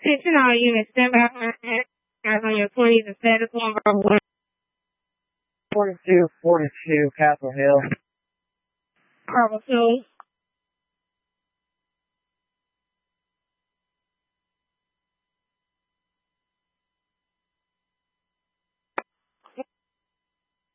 Attention all units, stand by on your 20s and status one Bravo 1. 4242 Castle Hill. Bravo 2.